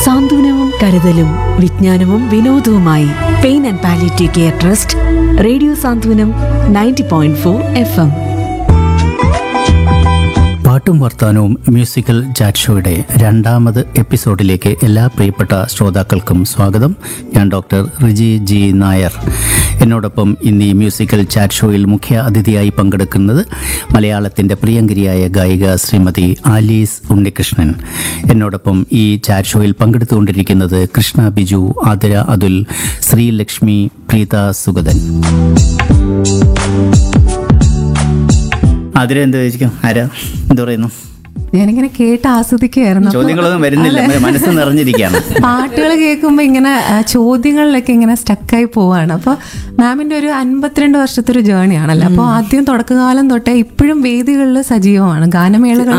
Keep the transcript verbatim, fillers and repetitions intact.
സാന്ത്വനവും കരുതലും വിജ്ഞാനവും വിനോദവുമായി pain and palliative care trust radio Santhwanam ninety point four F M. പാട്ടും വർത്താനവും musical chat ഷോയുടെ രണ്ടാമത് എപ്പിസോഡിലേക്ക് എല്ലാ പ്രിയപ്പെട്ട ശ്രോതാക്കൾക്കും സ്വാഗതം. ഞാൻ ഡോക്ടർ റിജി ജി നായർ. എന്നോടൊപ്പം ഇന്ന് ഈ മ്യൂസിക്കൽ ചാറ്റ് ഷോയിൽ മുഖ്യ അതിഥിയായി പങ്കെടുക്കുന്നത് മലയാളത്തിൻ്റെ പ്രിയങ്കരിയായ ഗായിക ശ്രീമതി ആലീസ് ഉണ്ണികൃഷ്ണൻ. എന്നോടൊപ്പം ഈ ചാറ്റ് ഷോയിൽ പങ്കെടുത്തുകൊണ്ടിരിക്കുന്നത് കൃഷ്ണ ബിജു, ആതിര അതുൽ, ശ്രീലക്ഷ്മി, പ്രീത സുഗതൻ. ആതിര എന്ത് ചോദിക്കും? ആരാ എന്ത് പറയുന്നു? ഞാനിങ്ങനെ കേട്ട് ആസ്വദിക്കുകയായിരുന്നു. ചോദ്യങ്ങളൊന്നും വരുന്നില്ല, മനസ്സ് നിറഞ്ഞിരിക്കുകയാണ്. പാട്ടുകൾ കേൾക്കുമ്പോൾ ഇങ്ങനെ ചോദ്യങ്ങളിലൊക്കെ ഇങ്ങനെ സ്റ്റക്കായി പോവാണ്. അപ്പോൾ മാമിൻ്റെ ഒരു അൻപത്തിരണ്ട് വർഷത്തെ ഒരു ജേർണി ആണല്ലോ. അപ്പോൾ ആദ്യം തുടക്കകാലം തൊട്ടേ ഇപ്പോഴും വേദികളിൽ സജീവമാണ്, ഗാനമേളകൾ